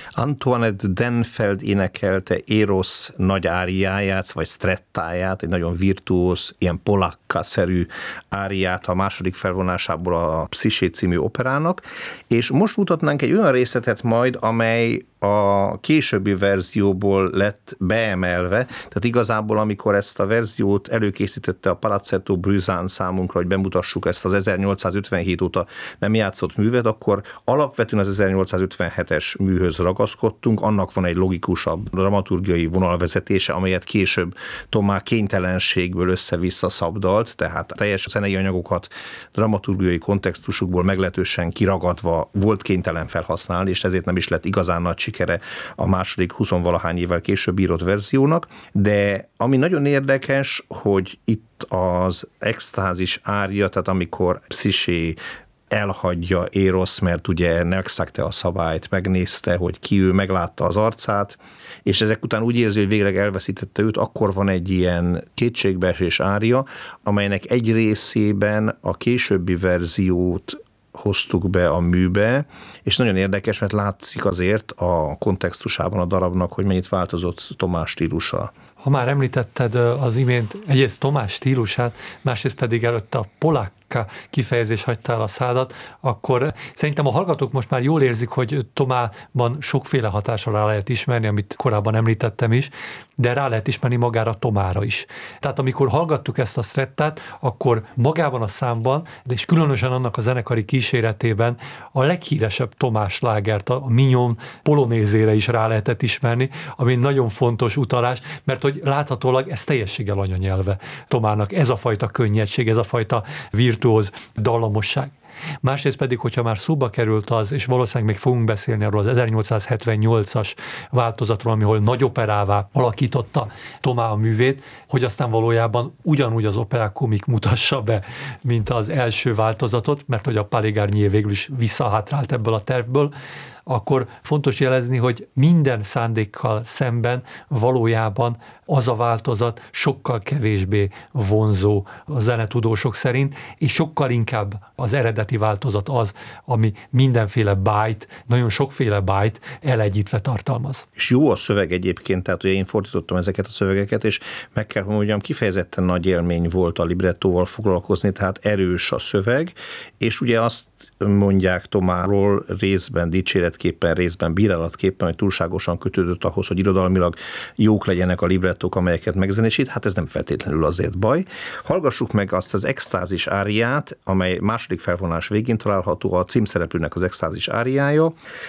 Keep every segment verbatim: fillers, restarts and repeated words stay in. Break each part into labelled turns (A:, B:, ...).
A: Antoinette Denfeld énekelte Eros nagy áriáját, vagy strettáját, egy nagyon virtuóz, ilyen polakka-szerű áriát a második felvonásából a Psyché című operának, és most mutatnánk egy olyan részletet majd, amely a későbbi verzióból lett beemelve, tehát igazából amikor ezt a verziót előkészítette a Palazzetto Bruzán számunkra, hogy bemutassuk ezt az ezernyolcszázötvenhét óta nem játszott művet, akkor alapvetően az ezernyolcszázötvenhetes műhöz ragaszkodtunk, annak van egy logikusabb dramaturgiai vonalvezetése, amelyet később Thomas kénytelenségből össze-vissza szabdalt, tehát teljes zenei anyagokat dramaturgiai kontextusukból meglehetősen kiragadva volt kénytelen felhasználni, és ezért nem is lett igazán nagy sikere a második huszonvalahány évvel később írott verziónak, de ami nagyon érdekes, hogy itt az extázis árja, tehát amikor Psyché elhagyja Eros, mert ugye megszegte a szabályt, megnézte, hogy ki ő, meglátta az arcát, és ezek után úgy érzi, hogy végleg elveszítette őt, akkor van egy ilyen kétségbeesés árja, amelynek egy részében a későbbi verziót hoztuk be a műbe, és nagyon érdekes, mert látszik azért a kontextusában a darabnak, hogy mennyit változott Tomás stílusa.
B: Ha már említetted az imént egyrészt Tomás stílusát, másrészt pedig előtte a polakka kifejezés hagyta el a szádat, akkor szerintem a hallgatók most már jól érzik, hogy Tomában sokféle hatásra rá lehet ismerni, amit korábban említettem is, de rá lehet ismerni magára Tomára is. Tehát amikor hallgattuk ezt a strettát, akkor magában a számban, de és különösen annak a zenekari kíséretében a leghíresebb Tomás slágert, a Mignon polonézére is rá lehetett ismerni, ami nagyon fontos utalás, mert hogy láthatólag ez teljességgel anyanyelve Tomának, ez a fajta könnyedség, ez a fajta virtuóz dallamosság. Másrészt pedig, hogyha már szóba került az, és valószínűleg még fogunk beszélni arról az ezernyolcszázhetvennyolcas változatról, amihol nagy operává alakította Tomá a művét, hogy aztán valójában ugyanúgy az operák komik mutassa be, mint az első változatot, mert hogy a Palais Garnier végül is visszahátrált ebből a tervből, akkor fontos jelezni, hogy minden szándékkal szemben valójában az a változat sokkal kevésbé vonzó a zenetudósok szerint, és sokkal inkább az eredeti változat az, ami mindenféle bájt, nagyon sokféle bájt elegyítve tartalmaz.
A: És jó a szöveg egyébként, tehát ugye én fordítottam ezeket a szövegeket, és meg kell mondjam, kifejezetten nagy élmény volt a librettóval foglalkozni, tehát erős a szöveg, és ugye azt mondják Tomáról részben dicséretképpen, részben bírálatképpen, hogy túlságosan kötődött ahhoz, hogy irodalmilag jók legyenek a librettók, amelyeket megzenésít, hát ez nem feltétlenül azért baj. Hallgassuk meg azt az extázis áriát, amely második felvonás végén található, a címszereplőnek az extázis áriája,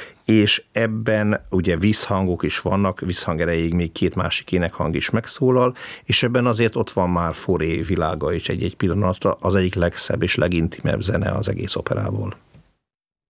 A: és ebben ugye visszhangok is vannak, visszhang erejéig még két másik énekhang is megszólal, és ebben azért ott van már Fauré világa is egy-egy pillanatra, az egyik legszebb és legintimebb zene az egész operából.